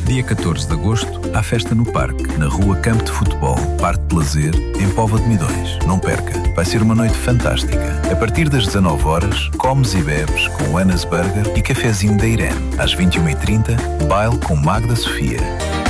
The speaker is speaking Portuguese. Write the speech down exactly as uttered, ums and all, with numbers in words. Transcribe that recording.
Dia catorze de agosto, há festa no parque, na rua Campo de Futebol, Parque de Lazer, em Póvoa de Midões. Não perca, vai ser uma noite fantástica. A partir das dezanove horas, comes e bebes com o Anas Burger e cafezinho da Irene. Às vinte e uma e trinta, baile com Magda Sofia.